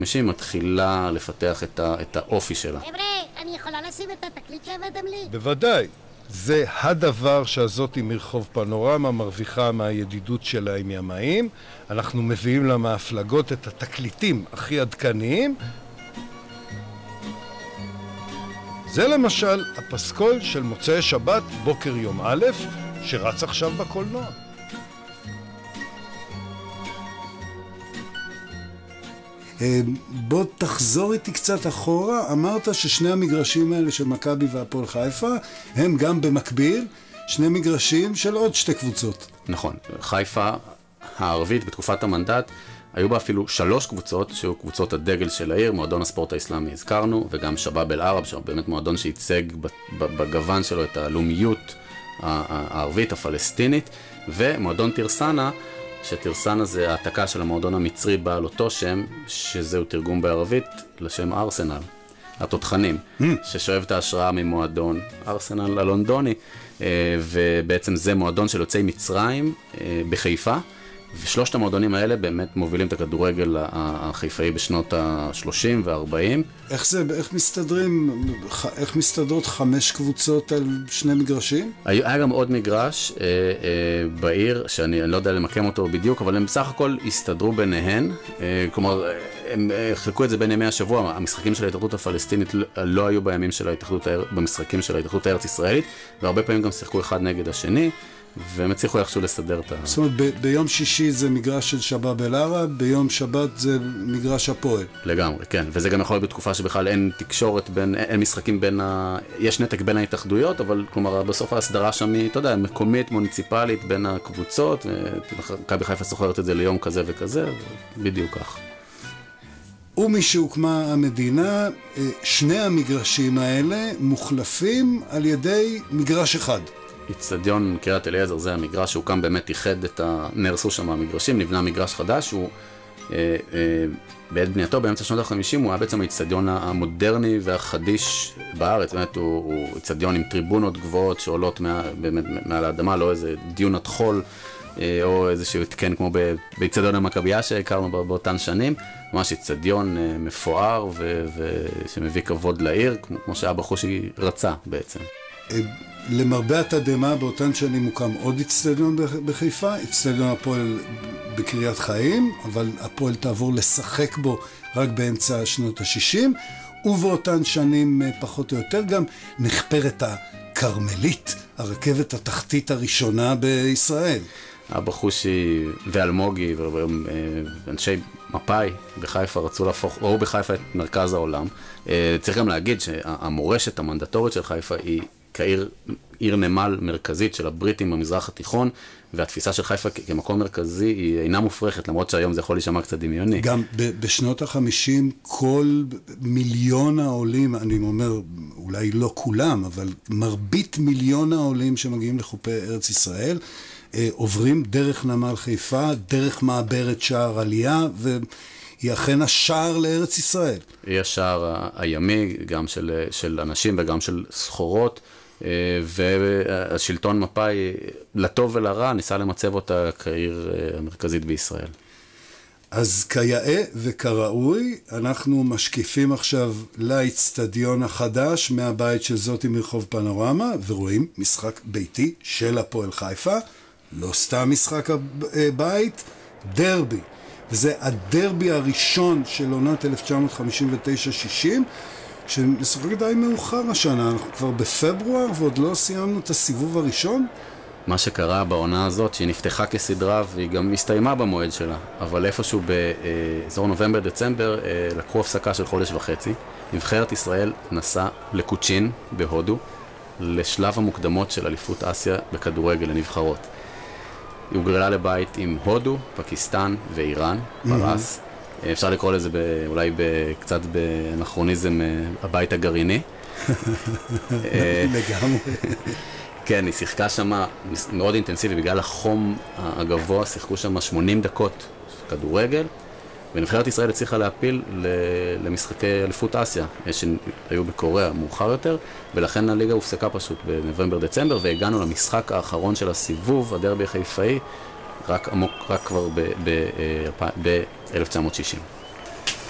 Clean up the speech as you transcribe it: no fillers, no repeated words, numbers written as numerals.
מתחילה לפתח את האופי שלה. חבר'ה, אני יכולה לשים את התקליט שהבאתם לי? בוודאי. זה הדבר שהזאת עם מרחוב פנורמה מרוויחה מהידידות שלה עם ימאים. אנחנו מביאים לה מההפלגות את התקליטים הכי עדכניים. זה למשל הפסקול של מוצאי שבת בוקר יום א' שרץ עכשיו בקולנוע. בוא תחזור איתי קצת אחורה. אמרת ששני המגרשים האלה של מכבי והפועל חיפה הם גם במקביל שני מגרשים של עוד שתי קבוצות. נכון, חיפה הערבית בתקופת המנדט היו בה אפילו 3 קבוצות שהיו קבוצות הדגל של העיר, מועדון הספורט האסלאמי הזכרנו, וגם שבאב אל ערב, שבאמת מועדון שייצג בגוון שלו את הלאומיות הערבית הפלסטינית, ומועדון טירסנה, שטירסנה זה העתקה של המועדון המצרי בעל אותו שם, שזהו תרגום בערבית לשם ארסנל, התותחנים, ששואב את ההשראה ממועדון ארסנל הלונדוני, ובעצם זה מועדון של יוצאי מצרים בחיפה, ושלושת המועדונים האלה באמת מובילים את הכדורגל החיפאי בשנות ה-30 וה-40. איך מסתדרות 5 קבוצות על 2 מגרשים? היה גם עוד מגרש בעיר, שאני לא יודע למקם אותו בדיוק, אבל הם בסך הכל הסתדרו ביניהן, כלומר, הם חלקו את זה בין ימי השבוע. המשחקים של ההתאחדות הפלסטינית לא היו בימים של במשחקים של ההתאחדות הארץ ישראלית, והרבה פעמים גם שיחקו אחד נגד השני, והם הצליחו איכשהו לסדר את זאת אומרת, ביום שישי זה מגרש של שבאב אל ערב, ביום שבת זה מגרש הפועל. לגמרי, כן. וזה גם יכול להיות בתקופה שבכלל אין תקשורת אין משחקים יש נתק בין ההתאחדויות, אבל כלומר, בסוף ההסדרה שם היא, אתה יודע, מקומית, מוניציפלית בין הקבוצות, ומכבי חיפה סוחרת את זה ליום כזה וכזה, בדיוק כך. ומשהוקמה המדינה, 2 המגרשים האלה מוחלפים על ידי מגרש אחד. אצטדיון קריית אליעזר, זה המגרש שהוקם, באמת איחד נהרסו שם המגרשים, נבנה מגרש חדש, הוא בעת בנייתו באמצע שנות ה-50, הוא היה בעצם האצטדיון המודרני והחדיש בארץ, באמת הוא אצטדיון עם טריבונות גבוהות שעולות באמת מעל האדמה, לא איזה דיונת חול, או איזשהו התקן כמו באצטדיון המכבייה שהכרנו באותן שנים, ממש אצטדיון מפואר ושמביא כבוד לעיר, כמו שאבא חושי רצה בעצם. למרבה התדהמה, באותן שנים הוקם עוד אצטדיון בחיפה, אצטדיון הפועל בקריית חיים, אבל הפועל תעבור לשחק בו רק באמצע שנות ה-60, ובאותן שנים פחות או יותר גם נחפרת הכרמלית, הרכבת התחתית הראשונה בישראל. אבא חושי ואלמוגי ואנשי מפאי בחיפה רצו להפוך, או בחיפה, את מרכז העולם. צריך גם להגיד שהמורשת המנדטורית של חיפה היא עיר נמל מרכזית של הבריטים במזרח התיכון, והתפיסה של חיפה כמקום מרכזי היא אינה מופרכת, למרות שהיום זה יכול להישמע קצת דמיוני. גם בשנות ה-50 כל מיליון העולים, אני אומר, אולי לא כולם, אבל מרבית מיליון העולים שמגיעים לחופי ארץ ישראל, עוברים דרך נמל חיפה, דרך מעברת שער עלייה, היא אכן השער לארץ ישראל. היא השער הימי, גם של אנשים וגם של סחורות, והשלטון מפאי, לטוב ולרע, ניסה למצב אותה כעיר המרכזית בישראל. אז כיאה וכראוי, אנחנו משקיפים עכשיו לאצטדיון החדש מהבית של זאתי מרחוב פנורמה, ורואים משחק ביתי של הפועל חיפה, לא סתם משחק הבית, דרבי. וזה הדרבי הראשון של עונת 1959-60, שמשחק די מאוחר השנה, אנחנו כבר בפברואר ועוד לא סיימנו את הסיבוב הראשון. מה שקרה בעונה הזאת, שהיא נפתחה כסדרה והיא גם הסתיימה במועד שלה, אבל איפשהו באזור נובמבר-דצמבר לקחו הפסקה של חודש וחצי. נבחרת ישראל נסעה לקוצ'ין בהודו, לשלב המוקדמות של אליפות אסיה בכדורגל לנבחרות. היא הוגרלה לבית עם הודו, פקיסטן ואיראן, פרס. אפשר לקרוא לזה אולי קצת באנכרוניזם הבית הגרעיני. לגמרי. כן, היא שיחקה שם מאוד אינטנסיבי, בגלל החום הגבוה, שיחקו שם 80 דקות כדורגל, ונבחרת ישראל הצליחה להפיל למשחקי אליפות אסיה, שהיו בקוריאה מאוחר יותר, ולכן הליגה הופסקה פשוט בנובמבר-דצמבר, והגענו למשחק האחרון של הסיבוב, הדרבי החיפאי, רק כבר ב-1960.